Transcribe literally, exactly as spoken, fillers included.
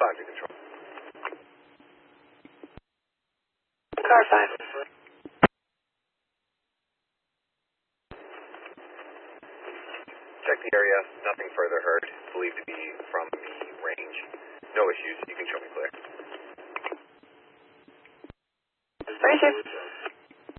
five to control. Car five. Check the area, nothing further heard, believed to be from the range. No issues, you can show me clear. Racer.